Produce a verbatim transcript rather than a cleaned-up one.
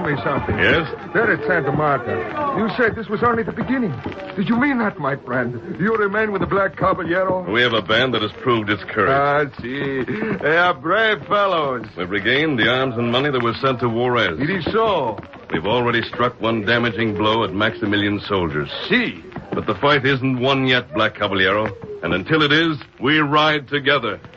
tell me something. Yes? There at Santa Marta, you said this was only the beginning. Did you mean that, my friend? You remain with the Black Caballero? We have a band that has proved its courage. Ah, see. They are brave fellows. We've regained the arms and money that were sent to Juarez. It is so. We've already struck one damaging blow at Maximilian's soldiers. See. But the fight isn't won yet, Black Caballero. And until it is, we ride together.